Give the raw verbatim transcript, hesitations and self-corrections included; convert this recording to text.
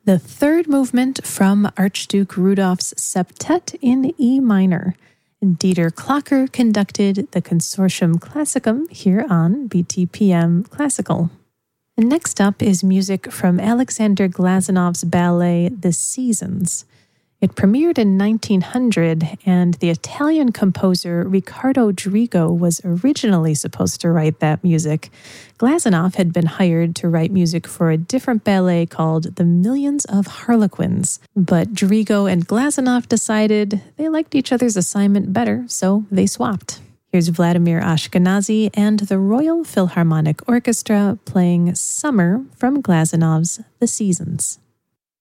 The third movement from Archduke Rudolph's Septet in E minor. Dieter Klocker conducted the Consortium Classicum here on B T P M Classical. And next up is music from Alexander Glazanov's ballet The Seasons. It premiered in nineteen hundred, and the Italian composer Riccardo Drigo was originally supposed to write that music. Glazunov had been hired to write music for a different ballet called The Millions of Harlequins, but Drigo and Glazunov decided they liked each other's assignment better, so they swapped. Here's Vladimir Ashkenazy and the Royal Philharmonic Orchestra playing Summer from Glazanov's The Seasons.